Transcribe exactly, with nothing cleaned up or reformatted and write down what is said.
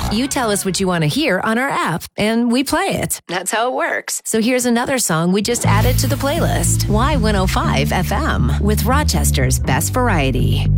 You tell us what you want to hear on our app, and we play it. That's how it works. So here's another song we just added to the playlist. Y one oh five F M with Rochester's Best Variety.